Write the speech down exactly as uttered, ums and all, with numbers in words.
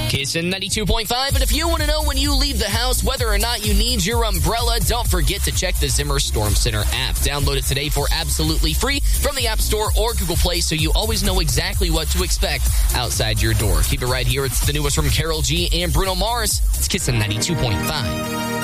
Kissin' ninety-two point five, and if you want to know when you leave the house whether or not you need your umbrella, don't forget to check the Zimmer Storm Center app. Download it today for absolutely free from the App Store or Google Play so you always know exactly what to expect outside your door. Keep it right here. It's the newest from Karol G and Bruno Mars. It's Kissin' ninety-two point five.